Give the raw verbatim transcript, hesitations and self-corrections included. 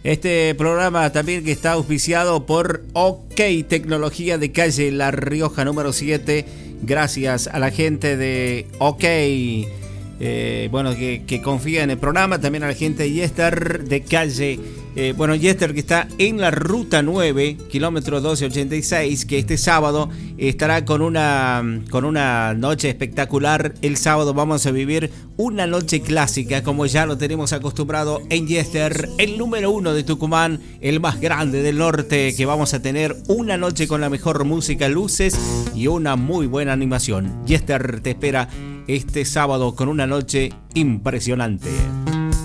Este programa también que está auspiciado por OK Tecnología de calle La Rioja número siete. Gracias a la gente de OK, eh, bueno, que, que confía en el programa. También a la gente de Yester de calle, eh, bueno, Yester que está en la ruta nueve, kilómetro doce ochenta y seis, que este sábado estará con una, con una noche espectacular. El sábado vamos a vivir una noche clásica, como ya lo tenemos acostumbrado en Yester, el número uno de Tucumán, el más grande del norte, que vamos a tener una noche con la mejor música, luces y una muy buena animación. Yester te espera este sábado con una noche impresionante.